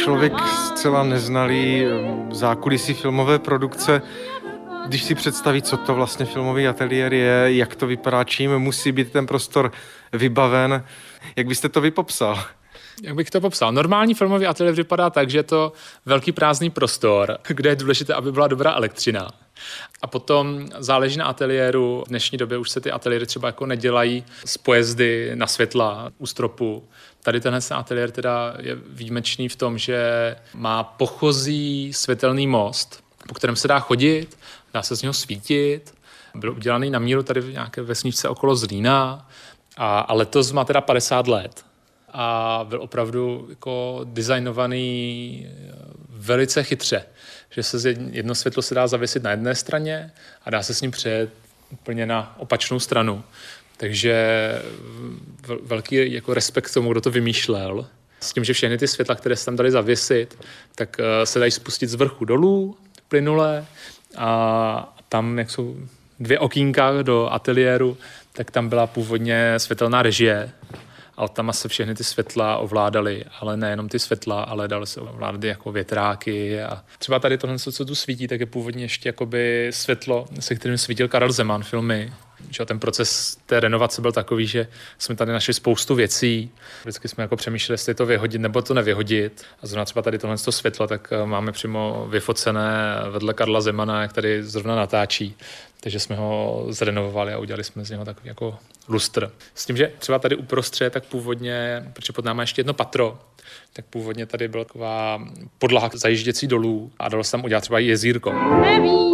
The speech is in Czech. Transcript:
člověk zcela neznalý zákulisí filmové produkce, když si představí, co to vlastně filmový ateliér je, jak to vypadá, čím musí být ten prostor vybaven, jak byste to vypopsal? Jak bych to popsal? Normální filmový ateliér vypadá tak, že je to velký prázdný prostor, kde je důležité, aby byla dobrá elektřina. A potom záleží na ateliéru. V dnešní době už se ty ateliéry třeba jako nedělají z pojezdy na světla u stropu. Tady tenhle ateliér teda je výjimečný v tom, že má pochozí světelný most, po kterém se dá chodit, dá se z něho svítit. Byl udělaný na míru tady v nějaké vesničce okolo Zlína a letos má teda 50 let. A byl opravdu jako designovaný velice chytře, že se jedno světlo se dá zavěsit na jedné straně a dá se s ním přejet úplně na opačnou stranu. Takže velký jako respekt tomu, kdo to vymýšlel. S tím, že všechny ty světla, které se tam dali zavěsit, tak se dají spustit z vrchu dolů, plynule, a tam, jak jsou 2 okýnka do ateliéru, tak tam byla původně světelná režie. Ale tam se všechny ty světla ovládaly, ale nejenom ty světla, ale dalo se ovládat jako větráky. A třeba tady tohle, co tu svítí, tak je původně ještě jakoby světlo, se kterým svítil Karel Zeman filmy. Že ten proces té renovace byl takový, že jsme tady našli spoustu věcí. Vždycky jsme jako přemýšleli, jestli to vyhodit nebo to nevyhodit. A zrovna třeba tady tohle světlo, tak máme přímo vyfocené vedle Karla Zemana, jak tady zrovna natáčí. Takže jsme ho zrenovovali a udělali jsme z něho takový jako lustr. S tím, že třeba tady uprostřed, tak původně, protože pod náma ještě jedno patro, tak původně tady byla taková podlaha zajížděcí dolů a dalo se tam udělat třeba i jezírko. Neví.